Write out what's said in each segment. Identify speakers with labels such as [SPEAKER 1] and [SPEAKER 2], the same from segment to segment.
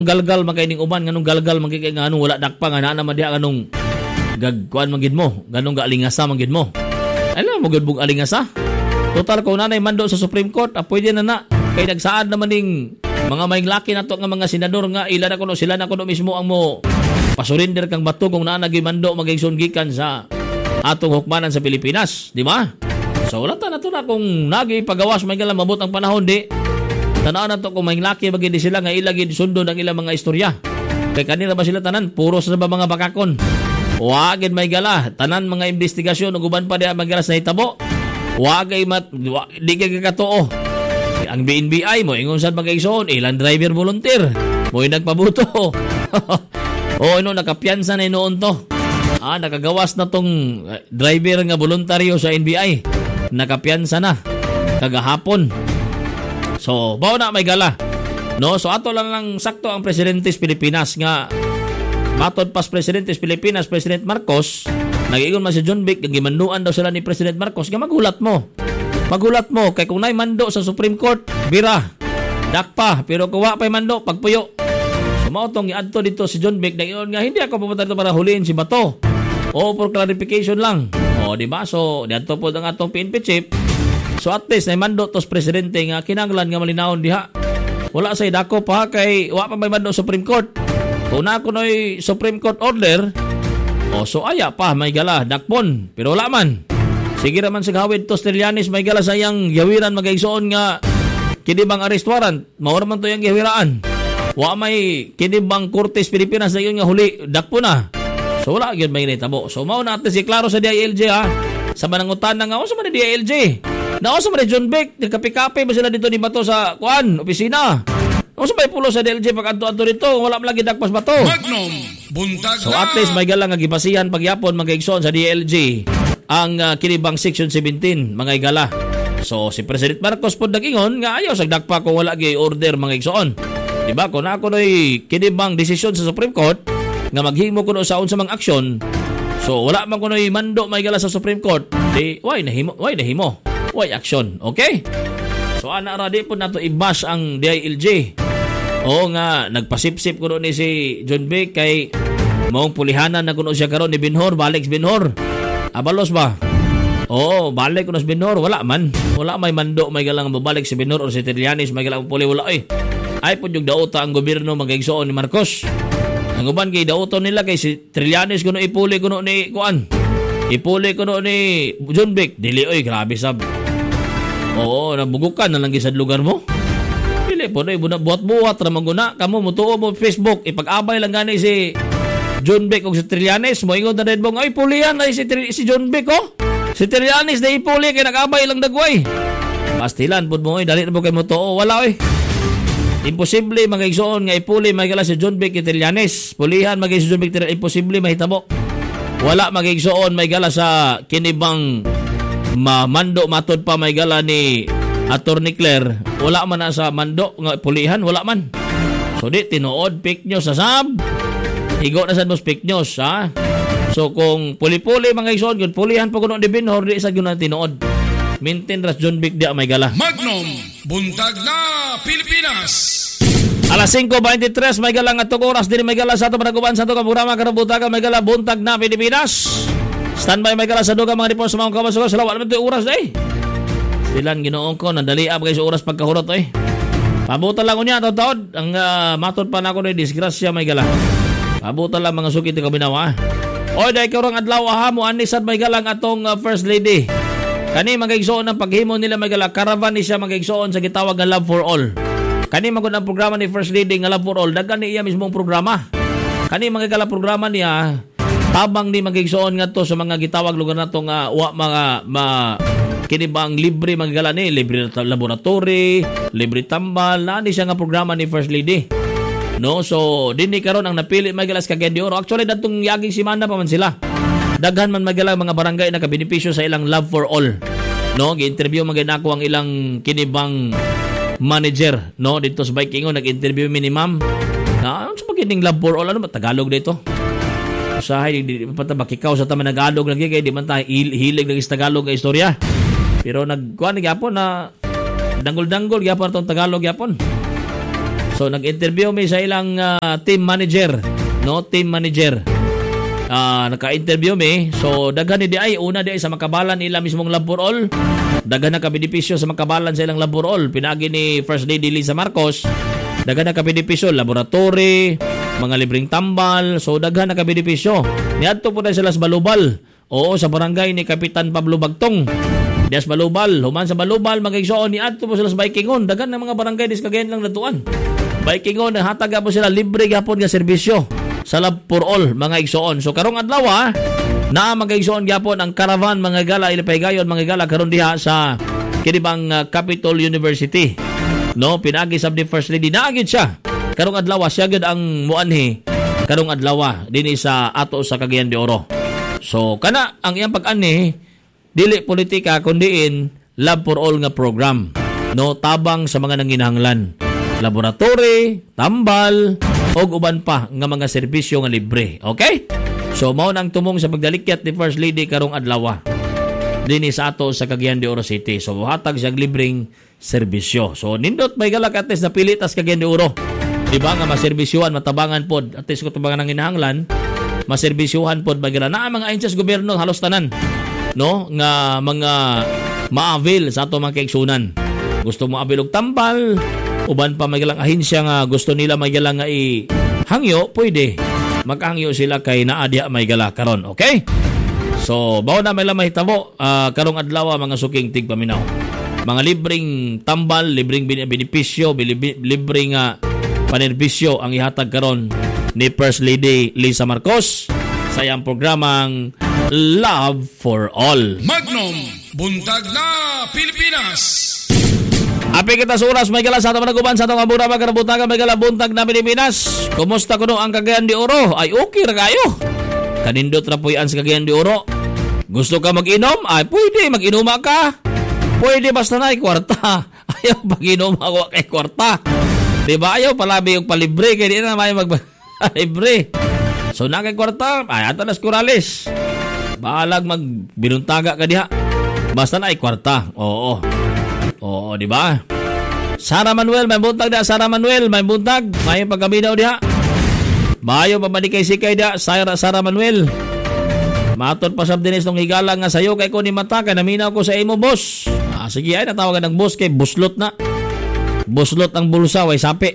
[SPEAKER 1] galgal makaining uban nganong galgal magkikay nga anong wala dakpa nga naman diha kanong gagkuan magid mo ganong gaalingasa magid mo. Alam mo gud bug alingasa. Total ko nanay mando sa Supreme Court, pwede na kay nagsaad naman ning mga maing laki nato nga mga senador nga ila na kuno sila na kuno mismo ang mo pasurinder kang bato kung naa nagimando magigsun gikan sa atong hukmanan sa Pilipinas, di ba? So wala ta na to na kung nagi pagawas may galang mabot ang panahon di. Tanaw na to kung may laki bagay di sila nga ilagi sundo ng ilang mga istorya. Kay kanila ba sila tanan puro sa mga bakakon. Wagid may gala tanan mga investigasyon ug uban pa diha magala sa hitabo. Wagay di kay katoo. Ang BNBI mo ingon sad magigsoon ilang driver volunteer. Mo'y nagpabuto. O ino nakapiyansa na inoon to. Nakagawas na tong driver nga voluntaryo sa NBI. Nakapiyansa na kagahapon. So, bao na may gala. No, so ato lang sakto ang presidente sa Pilipinas nga matod pas presidente sa Pilipinas, President Marcos, nag-igon man si John Vic, gimanduan daw sila ni President Marcos, nga magulat mo kay kung na'y mando sa Supreme Court, bira, dakpa, pero kuwa pa'y mando, pagpuyo. So, mautong iadto dito si John Vic, nag-igon nga, hindi ako pupunta dito para huliin si Bato. O, for clarification lang. O, diba? So, diadto po ang atong PNP chief. So at least na mando tos presidente nga kinanglan nga malinawon diha. Wala say dako pa kay wa pa may mando Supreme Court. Kung na kunoy Supreme Court order, so aya pa may gala dakpon pero wala man. Sige raman sa gawid tos Trillanes may gala sayang yawiran magaysoon nga kinibang arrest warrant. Mao man to yang yawiraan. Wa may kinibang Kortes Pilipinas na yun nga huli dakpo na. So wala gyud may nitabo. So mao na si klaro sa DILG ha. Sa manangutan na nga sa man DILG. Naosa man John Vic, nagkape-kape ba sila dito ni Bato sa opisina? Naosa may pulo sa DLG pag-adto dito, wala man lagi dakpas Bato.
[SPEAKER 2] Magnum, buntag
[SPEAKER 1] so at least may galang nga gibasihan pagyapon magaigsoon sa DLG ang kinibang section 17 mga igala. So si President Marcos pod nag-ingon nga ayaw sa dakpa kung wala gi order mga igsoon. Diba kung ako noy kinibang desisyon sa Supreme Court nga maghimo kuno sa unsa mang aksyon. So wala man kuno mando may gala sa Supreme Court, di why nahimo. Why action, okay? So ana ra di po nato i-bash ang DILG. O nga nagpasipsip kuno ni si John Vic kay maong pulihanan na kuno siya karon ni Binhor, balik si Binhor. Abalos ba? Balik kuno si Binhor, wala may mando may galang babalik si Binhor o si Trillanes may galang puli wala ay pud yung dauta ang gobyerno magigsoon ni Marcos. Ang uban kay dauton nila kay si Trillanes kuno ipuli kuno ni kuan. Ipuli kuno ni John Vic, dili grabe sab. Nabugukan na lang sa lugar mo. Pili po na buhat-buhat ra maguna kamo mutuo mo Facebook ipag-abay lang gani si John Vic og si Trillanes mo ingon na red bong ay pulihan na si John Vic si Trillanes na ipuli kay nag-abay lang dagway. Pastilan pud mo dali na mo kay mutuo wala imposible magigsoon nga ipuli magala si John Vic kay Trillanes. Pulihan magay si John Vic imposible mahitabo. Wala magigsoon may gala sa kinibang mando matod pa may gala ni Attorney Claire. Wala man na sa mando nga pulihan, wala man. So di tinuod fake news sa sab. Higo na sad mo fake news ha. So kung puli-puli magigsoon kun pulihan pa kuno ni Binhor di sa gyud tinuod. Maintain ras John Vic di may gala.
[SPEAKER 2] Magnum, buntag na Pilipinas.
[SPEAKER 1] Alas 5:23 may galang atong oras din may gala sa ato panaguban sa ato ka programa karong butaga may gala buntag na Pilipinas. Standby may gala sa dugang mga report sa mga kabasugan. Salamat naman ito oras Silan ginoong ko nandali ab kay sa oras pagkahurot Pabutan lang ko niya taod ang matod pa na ako na disgrasya may gala. Pabutan lang mga sukit ng kabinawa. Dahil karong adlaw mo anisad may galang atong First Lady. Kani magigsoon ang paghimo nila may gala. Caravan ni siya magigsoon sa gitawag nga Love for All. Kani magud ang programa ni First Lady nga Love for All. Daghan ni iya mismong programa. Kani magigala programa niya tabang ni magigsoon nga to sa mga gitawag lugar na to nga mga kinibang libre magigala ni libre laboratory, libre tambal na ni siya nga programa ni First Lady. No, so dinhi karon ang napili magigala sa Cagayan de Oro. Actually dadtong yaging semana pa man sila. Daghan man magigala mga barangay na kabenepisyo sa ilang Love for All. No, gi-interview maginako ang ilang kinibang manager dito sa Bikingon nag-interview mi ni ma'am. Ano sa pagkining Love for All Tagalog dito? Usahay di patabakikaw sa taman Tagalog lagi kay di man ta hilig lagi sa Tagalog nga istorya. Pero nagkuan gyapon na danggol-danggol gyapon tong Tagalog gyapon. So nag-interview mi sa ilang team manager, no? Team manager. Naka-interview mi. So daghan ni di ay una di ay sa makabalan ila mismong Love for All. Daghan na kabenepisyo sa makabalan sa ilang Love for All. Pinagi ni First Lady Lisa Marcos. Daghan na kabenepisyo, laboratory, mga libreng tambal. So daghan na kabenepisyo. Niadto po tayo sila sa Balubal. Oo, sa barangay ni Kapitan Pablo Bagtong. Dias Balubal, human sa Balubal, magigsoon niadto po sila sa Baikingon. Daghan na mga barangay dis kagayan lang natuan. Baikingon, hatag po sila libre gapon nga serbisyo sa Love for All, mga igsoon. So karong adlaw na mga igsoon gapon ang caravan mga gala ilipaygayon mga gala karon diha sa kinibang Capitol University. No, pinagi sab ni First Lady naagid siya. Karong adlaw siya gid ang muanhi. Karong adlaw dinhi sa ato sa Cagayan de Oro. So kana ang iyang pag-ani dili politika kundiin Love for All nga program. No, tabang sa mga nanginahanglan. Laboratory, tambal, o uban pa nga mga serbisyo nga libre. Okay? So, mao nang tumong sa pagdalikyat ni First Lady karong adlaw. Dinhi sa ato sa Cagayan de Oro City. So, hatag siyang libreng serbisyo. So, nindot may galak ates na pilitas Cagayan de Oro. Diba nga maserbisyuhan, matabangan pod. Ates ko ito mga nanginahanglan, maserbisyuhan pod bagala. Na mga ahensya gobyerno halos tanan. No? Nga mga ma-avail sa ato mga kaigsunan. Gusto mo avail og tambal, uban pa may galang ahensya nga gusto nila may galang nga hangyo, pwede. Maghangyo sila kay naadya may gala karon, okay? So, bawo na may lamay tabo, karong adlaw mga suking tigpaminaw. Mga libreng tambal, libreng benepisyo, libreng panerbisyo ang ihatag karon ni First Lady Lisa Marcos sa iyang programang Love for All.
[SPEAKER 2] Magnum, buntag na Pilipinas.
[SPEAKER 1] Api kita sa oras may gala sa atong naguban sa atong abura magkarabutagan may gala buntag na Pilipinas. Kumusta kuno ang Cagayan de Oro? Ay okay ra kayo. Kanindot ra puy-an sa Cagayan de Oro. Gusto ka mag-inom? Ay pwede mag-inuma ka. Pwede basta na kwarta. Ayaw mag-inom ako kay kwarta. Diba ayaw palabi yung palibre kaya di na may mag-libre. So na kay kwarta, ay ato na Corrales. Balag magbinuntaga ka diha. Basta na kwarta. Oo, di ba? Sara Manuel, may buntag diha. Sara Manuel, may buntag. May pagkaminaw diha. Mayo pamanikay sikay diha. Sara Manuel. Matod pa sab dinis nung higala nga sayo kay ko ni mata kay naminaw ko sa imo boss. Sige ay natawagan ng boss kay buslot na. Buslot ang bulsa way sapi.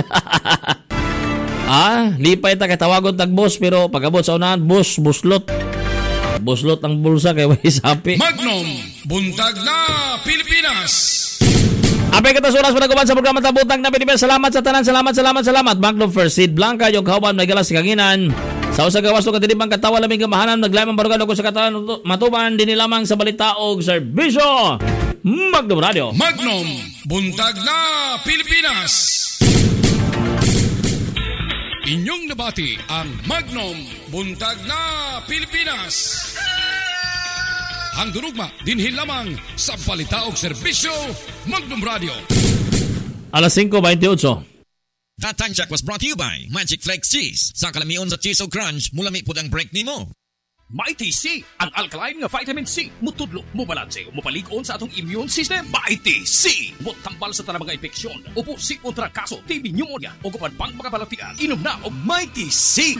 [SPEAKER 1] Lipay ta kay tawagon tag boss pero pagabot sa unahan buslot. Buslot ang bulsa kay way sapi.
[SPEAKER 2] Magnum, buntag na Pilipinas.
[SPEAKER 1] Apay kita suras panaguban sa programa ta buntag na Pilipinas. Salamat sa tanan, salamat. Magnum First Seed Blanca yung kauban may galas kagingan. Sa usa gawas to kadili bang katawa laming gamahanan naglamang barugan ko sa katawan matuban dinhi lamang sa balita og serbisyo. Magnum Radio.
[SPEAKER 2] Magnum, buntag na Pilipinas. Inyong nabati ang Magnum, buntag na Pilipinas. Ang durugma dinhi lamang sa balita og serbisyo Magnum Radio.
[SPEAKER 1] Alas 5:28.
[SPEAKER 3] That time check was brought to you by Magic Flakes Cheese. Sa kalamion sa cheese o crunch, mulami po ang break nimo.
[SPEAKER 4] Mighty C, ang alkaline nga vitamin C. Mutudlo, mubalanse, mupalig-on sa atong immune system. Mighty C! Mutambal sa tanang mga infeksyon. Upo si kontra kaso, TB, pneumonia, o kapan pang makabalatian. Inom na og Mighty C!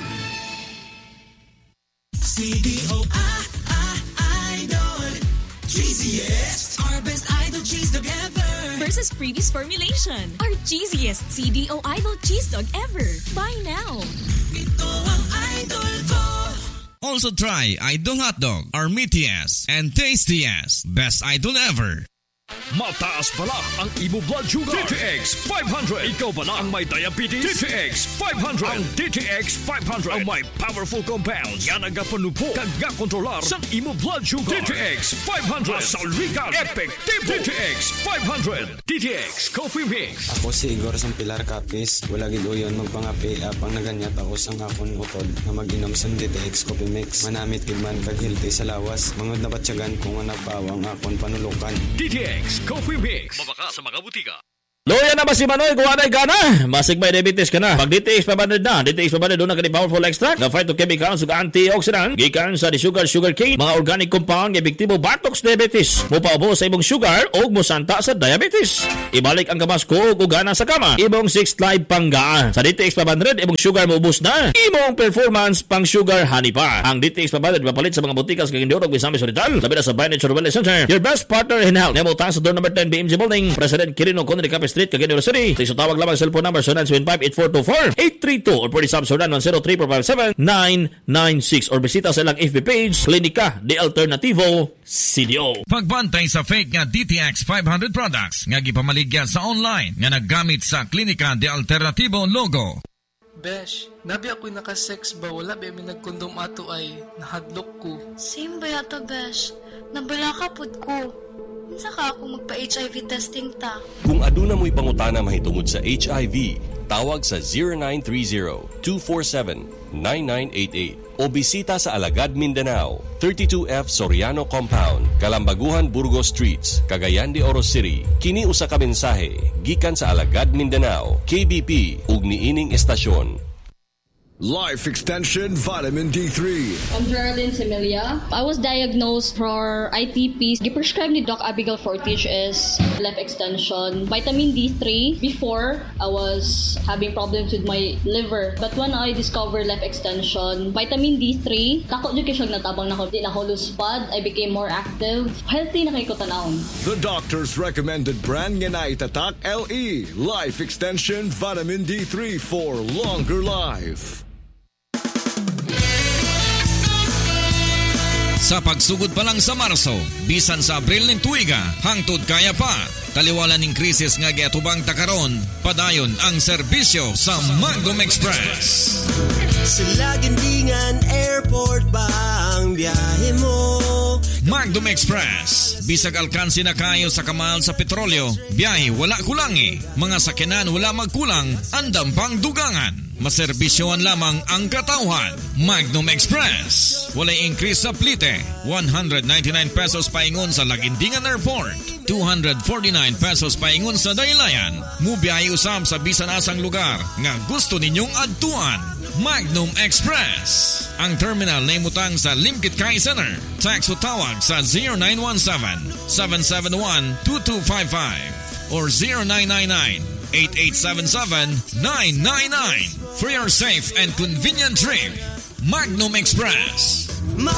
[SPEAKER 5] Idol, cheesiest, our best idol cheese dog ever.
[SPEAKER 6] Versus previous formulation, our cheesiest CDO Idol cheese dog ever. Buy now.
[SPEAKER 5] Ito ang idol ko.
[SPEAKER 3] Also try Idol Hot Dog, our meatiest and tastiest. Best Idol ever.
[SPEAKER 4] Mataas pala ang imo blood sugar. DTX 500. Ikaw pala ang may diabetes. DTX 500. Ang DTX 500 ang may powerful compounds. Yan ang kapanupo kag kontrolar sa imo blood sugar. DTX 500. Masalwikan. Epektibo. DTX 500. DTX Coffee Mix.
[SPEAKER 7] Ako si Igor Sampilar Capis. Wala gid uyon magpangapi apang naganyat ako sang akon utod na mag-inom sa DTX Coffee Mix. Manamit gid man kag healthy sa lawas. Mangod na batyagan kung nga nagpawang akon panulukan.
[SPEAKER 4] DTX Coffee Mix. Mabaka sa mga butika.
[SPEAKER 1] Loya na ba si Manoy kung anay ka na? Masig may diabetes ka na. Pag DTX 500 na, DTX 500 doon na ka ni powerful extract na phytochemicals ug antioxidant gikan sa sugar cane, mga organic compound nga epektibo batox diabetes. Mupaubo sa imong sugar o musanta sa diabetes. Ibalik ang kamas ko ug gana sa kama. Imong 6 live panggaan. Sa DTX 500 imong sugar maubos na. Imong performance pang sugar honey pa. Ang DTX 500 mapalit sa mga botikas kag Indorog Misamis Hospital. Labi na sa By Nature Wellness Center. Your best partner in health. Nemo sa door number 10 BMG Building. President Quirino Conde Capiz Street, Cagayan de Oro City. Sa tawag lamang cellphone number 0975-8424-832 or pwede sa 0910-357-996 or bisita sa ilang FB page Klinika de Alternativo CDO.
[SPEAKER 3] Pagbantay sa fake nga DTX 500 products nga gipamaligya sa online nga naggamit sa Klinika de Alternativo logo.
[SPEAKER 8] Besh, nabi ako'y nakasex ba? Wala ba may nagkondom ato ay nahadlok ko.
[SPEAKER 9] Same ba yata, Besh? Nabala ka pud ko. Unsa ka ako magpa-HIV testing ta?
[SPEAKER 10] Kung aduna mo'y pangutana mahitungod sa HIV, tawag sa 0930-247-9988 o bisita sa Alagad, Mindanao, 32F Soriano Compound, Kalambaguhan, Burgos Streets, Cagayan de Oro City. Kini usa ka mensahe gikan sa Alagad, Mindanao, KBP ug niining estasyon.
[SPEAKER 4] Life Extension Vitamin D3.
[SPEAKER 11] I'm Geraldine Semilia. I was diagnosed for ITP. Giprescribe ni Doc Abigail Fortich is Life Extension Vitamin D3. Before, I was having problems with my liver. But when I discovered Life Extension Vitamin D3, kako dyan kayo natabang na ko. Di na ko luspad. I became more active. Healthy na kayo ko tanawon.
[SPEAKER 4] The doctor's recommended brand nga na itatak LE. Life Extension Vitamin D3 for longer life.
[SPEAKER 3] Sa pagsugod pa lang sa Marso, bisan sa Abril ng tuiga, hangtod kaya pa. Taliwala ng krisis nga giatubang takaron, padayon ang serbisyo sa Magnum Express.
[SPEAKER 5] Sa Lagandingan Airport ba ang biyahe mo?
[SPEAKER 3] Magnum Express, bisag alkansi na kayo sa kamal sa petrolyo, biyahe wala kulangi, mga sakyanan wala magkulang, andam pang dugangan. Maserbisyoan lamang ang katauhan. Magnum Express. Walay increase sa plite. 199 pesos paingon sa Lagindingan Airport. 249 pesos paingon sa Daylayan. Mubiyahe usab sa bisan asang lugar nga gusto ninyong adtuan. Magnum Express. Ang terminal na imutang sa Limkit Kai Center. Tax o tawag sa 0917-771-2255 or 0999-8877-999. For your safe and convenient trip, Magnum Express.